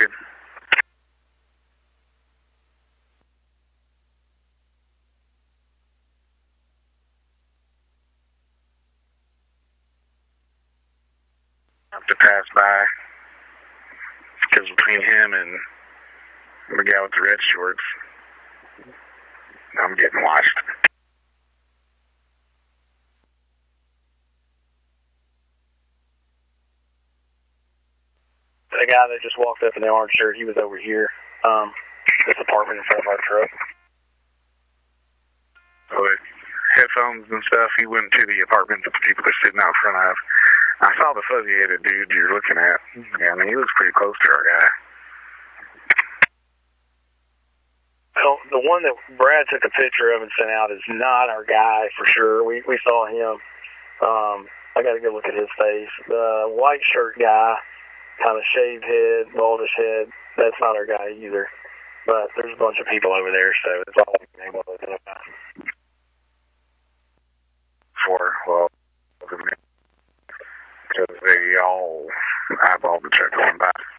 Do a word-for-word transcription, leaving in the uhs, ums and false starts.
good. Have to pass by because between him and the guy with the red shorts, I'm getting washed. The guy that just walked up in the orange shirt, he was over here. Um, this apartment in front of our truck. So with headphones and stuff, he went to the apartment that the people are sitting out front of. I saw the fuzzy-headed dude you're looking at. Yeah, I mean, he looks pretty close to our guy. Well, the one that Brad took a picture of and sent out is not our guy for sure. We we saw him. Um, I got to go look at his face. The white shirt guy, kind of shaved head, baldish head, that's not our guy either. But there's a bunch of people over there, so it's all we can able to identify. For, well, because they all eyeballed the truck going by.